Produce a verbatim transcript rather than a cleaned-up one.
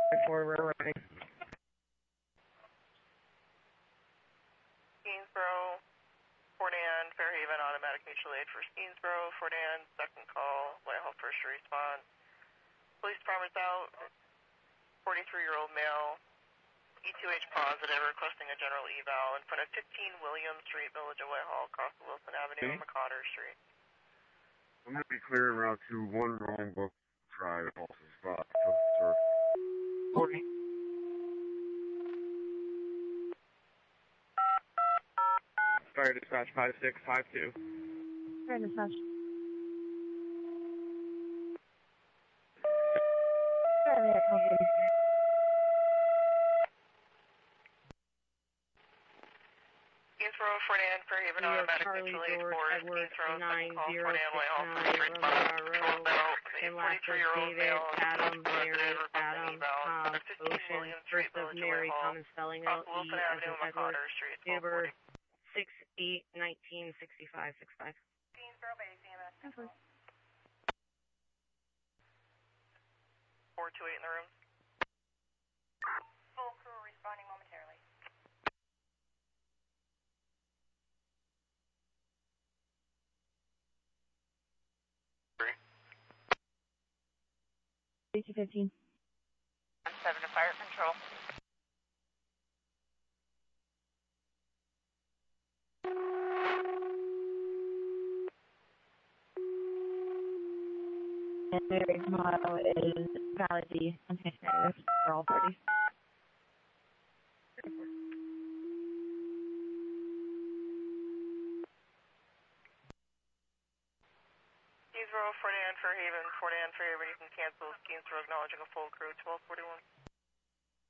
Forward running. Skeensboro, Fordan, Fairhaven, automatic mutual aid for Skeensboro, Fordan, second call, Whitehall first to respond. Police department's out, forty-three-year-old male, E two H positive, requesting a general eval in front of fifteen William Street, Village of Whitehall, across the Wilson Avenue and McCotter Street. I'm going to be clearing route two, one wrong book, drive, also spot, sir. forty. Fire dispatch five six five two. Fire dispatch. Fire dispatch. Skeensboro, Fordan, Fairhaven, New York, automatic Charlie, mutual aid George, for Edward, Skeensboro, nine second call, zero Fordan, six Whitehall nine, first to respond. Romero Control Road, belt, and last of forty-three-year-old David, male, Adam, positive, Mary, requesting Adam, an eval in Tom, front of fifteen Ocean, William Street, first of Village of Mary, Whitehall, common spelling across L the E Wilson as Avenue in and Edward, McCotter Street, date of twelve forty. birth six eight nineteen sixty-five sixty-five. Skeensboro base E M S control. four two eight in the room. Full crew responding momentarily. two fifteen. seven to fire control. And Mary's motto is Valid D, unfinished negative for all parties. Skeensboro, Fordan, Fairhaven, Fordan, Fairhaven, you can cancel. Skeensboro acknowledging a full crew, twelve forty-one.